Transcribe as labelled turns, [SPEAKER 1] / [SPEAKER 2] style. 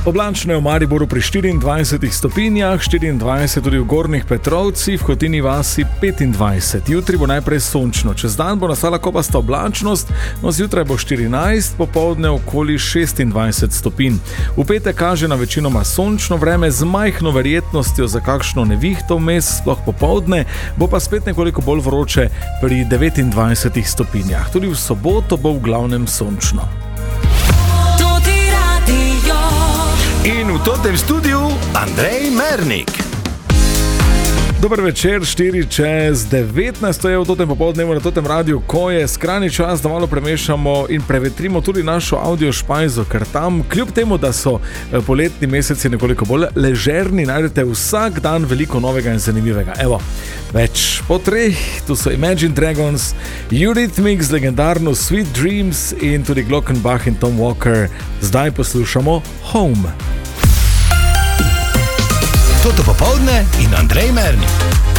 [SPEAKER 1] Oblačno je v Mariboru pri 24 stopinjah, 24 tudi v Gornjih Petrovcih, v Hotini vasi 25. Jutri bo najprej sončno, čez dan bo nastala kopasta oblačnost, no zjutraj bo 14, popoldne okoli 26 stopinj. V petek kaže na večinoma sončno vreme z majhno verjetnostjo za kakšno nevihto vmes, sploh popoldne, bo pa spet nekoliko bolj vroče pri 29 stopinjah. Tudi v soboto bo v glavnem sončno.
[SPEAKER 2] In v tem studiu Andrej Mernik.
[SPEAKER 1] Dober večer, 4 čez 19 je v tem popoldnevu na tem radiju, ko je skrajni čas, da malo premešamo in prevetrimo tudi našo audio špajzo, ker tam, kljub temu, da so poletni meseci nekoliko bolj ležerni, najdete vsak dan veliko novega in zanimivega. Evo, več po treh, tu so Imagine Dragons, Eurythmics, legendarno Sweet Dreams in tudi Glockenbach in Tom Walker. Zdaj poslušamo Home.
[SPEAKER 2] Toto popoldne in Andrej Mernik.